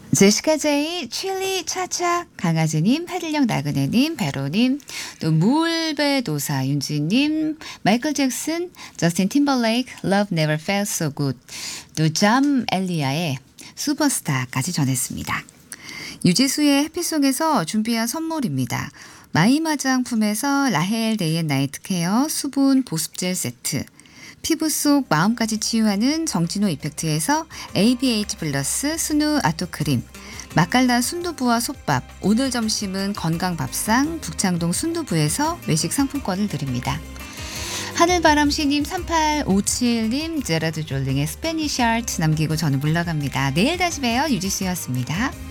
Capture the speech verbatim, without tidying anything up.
제시카 제이, 칠리 차차, 강아지님, 패들령 나그네님, 베로님, 또 무울베도사 윤지님, 마이클 잭슨, 저스틴 팀벌레이크, Love Never Felt So Good, 또 잠 엘리아의 슈퍼스타까지 전했습니다. 유지수의 해피송에서 준비한 선물입니다. 마임 화장품에서 라헬 데이앤나이트 케어 수분 보습젤 세트, 피부 속 마음까지 치유하는 정진호 이펙트에서 에이비에이치 플러스 스누 아토크림, 맛깔난 순두부와 솥밥, 오늘 점심은 건강밥상 북창동 순두부에서 외식 상품권을 드립니다. 하늘바람씨님, 삼팔오칠님, 제라드 졸링의 스페니시 아트 남기고 저는 물러갑니다. 내일 다시 봬요. 유지수였습니다.